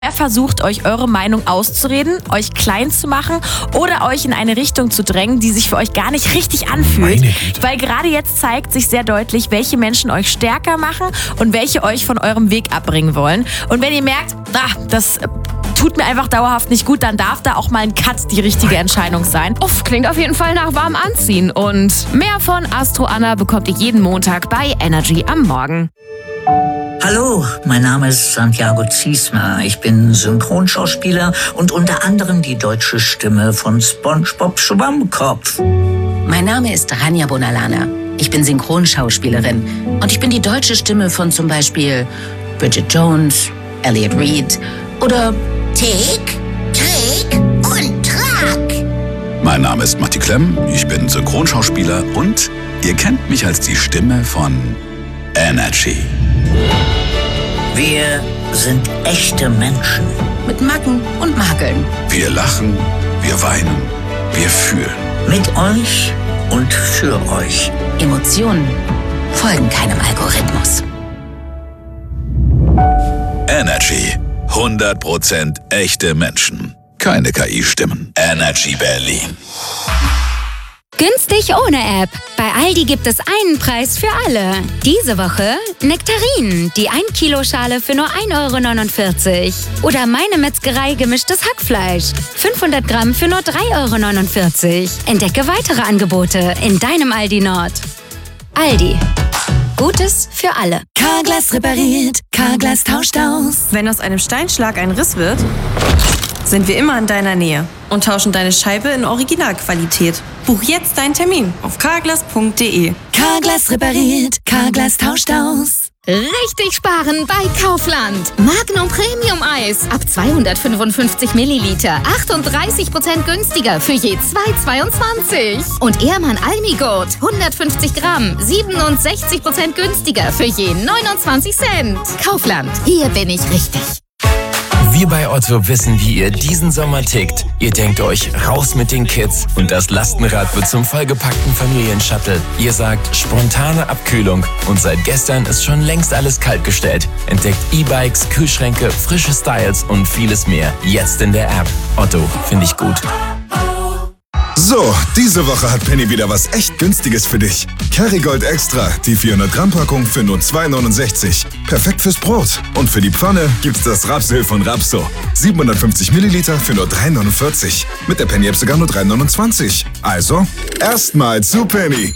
Wer versucht, euch eure Meinung auszureden, euch klein zu machen oder euch in eine Richtung zu drängen, die sich für euch gar nicht richtig anfühlt? Weil gerade jetzt zeigt sich sehr deutlich, welche Menschen euch stärker machen und welche euch von eurem Weg abbringen wollen. Und wenn ihr merkt, das tut mir einfach dauerhaft nicht gut, dann darf da auch mal ein Cut die richtige Entscheidung sein. Uff, klingt auf jeden Fall nach warm anziehen. Und mehr von Astro Anna bekommt ihr jeden Montag bei Energy am Morgen. Hallo, mein Name ist Santiago Ziesmer. Ich bin Synchronschauspieler und unter anderem die deutsche Stimme von SpongeBob Schwammkopf. Mein Name ist Rania Bonalana. Ich bin Synchronschauspielerin und ich bin die deutsche Stimme von zum Beispiel Bridget Jones, Elliot Reed oder Tick, Trick und Track. Mein Name ist Matti Klemm, ich bin Synchronschauspieler und ihr kennt mich als die Stimme von Energy. Wir sind echte Menschen. mit Macken und Makeln. Wir lachen, wir weinen, wir fühlen. Mit euch und für euch. Emotionen folgen keinem Algorithmus. Energy. 100% echte Menschen. Keine KI-Stimmen. Energy Berlin. Günstig ohne App. Bei Aldi gibt es einen Preis für alle. Diese Woche Nektarinen, die 1 Kilo Schale für nur 1,49 €. Oder Meine Metzgerei gemischtes Hackfleisch. 500 Gramm für nur 3,49 €. Entdecke weitere Angebote in deinem Aldi Nord. Aldi. Gutes für alle. Carglass repariert, Carglass tauscht aus. Wenn aus einem Steinschlag ein Riss wird, sind wir immer in deiner Nähe und tauschen deine Scheibe in Originalqualität. Buch jetzt deinen Termin auf carglass.de. Carglass repariert, Carglass tauscht aus. Richtig sparen bei Kaufland. Magnum Premium Eis ab 255 Milliliter. 38% günstiger für je 2,22. Und Ehrmann Almigurt 150 Gramm. 67% günstiger für je 29 Cent. Kaufland, hier bin ich richtig. Wir bei Otto wissen, wie ihr diesen Sommer tickt. Ihr denkt euch, raus mit den Kids und das Lastenrad wird zum vollgepackten Familienshuttle. Ihr sagt, spontane Abkühlung und seit gestern ist schon längst alles kaltgestellt. Entdeckt E-Bikes, Kühlschränke, frische Styles und vieles mehr. Jetzt in der App. Otto, finde ich gut. So, diese Woche hat Penny wieder was echt Günstiges für dich. Kerrygold Extra, die 400 Gramm Packung für nur 2,69 €. Perfekt fürs Brot. Und für die Pfanne gibt's das Rapsöl von Rapso. 750 Milliliter für nur 3,49 €. Mit der Penny-App sogar nur 3,29 €. Also, erstmal zu Penny.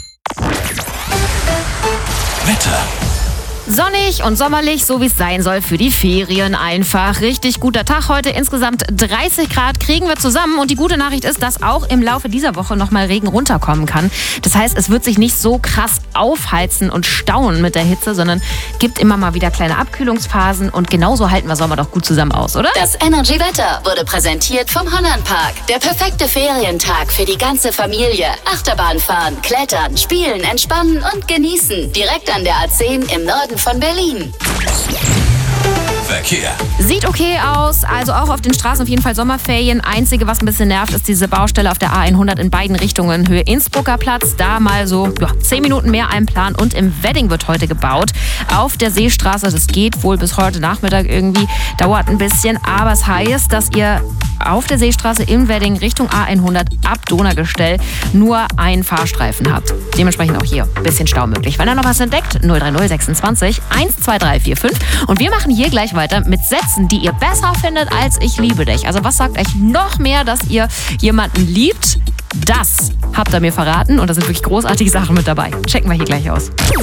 Wetter. Sonnig und sommerlich, so wie es sein soll für die Ferien einfach. Richtig guter Tag heute. Insgesamt 30 Grad kriegen wir zusammen. Und die gute Nachricht ist, dass auch im Laufe dieser Woche nochmal Regen runterkommen kann. Das heißt, es wird sich nicht so krass aufheizen und stauen mit der Hitze, sondern gibt immer mal wieder kleine Abkühlungsphasen. Und genauso halten wir Sommer doch gut zusammen aus, oder? Das Energy-Wetter wurde präsentiert vom Hollandpark. Der perfekte Ferientag für die ganze Familie. Achterbahn fahren, klettern, spielen, entspannen und genießen. Direkt an der A10 im Norden von Berlin. Verkehr. Sieht okay aus, also auch auf den Straßen auf jeden Fall Sommerferien. Einzige, was ein bisschen nervt, ist diese Baustelle auf der A100 in beiden Richtungen. Höhe Innsbrucker Platz, da mal so 10 Minuten mehr einplanen. Und im Wedding wird heute gebaut. Auf der Seestraße, das geht wohl bis heute Nachmittag irgendwie, dauert ein bisschen. Aber es heißt, dass ihr auf der Seestraße im Wedding Richtung A100 ab Donaugestell nur einen Fahrstreifen habt. Dementsprechend auch hier ein bisschen Stau möglich. Wenn ihr noch was entdeckt, 030 26 12345. Und wir machen hier gleich weiter mit Sätzen, die ihr besser findet als ich liebe dich. Also was sagt euch noch mehr, dass ihr jemanden liebt? Das habt ihr mir verraten und da sind wirklich großartige Sachen mit dabei. Checken wir hier gleich aus.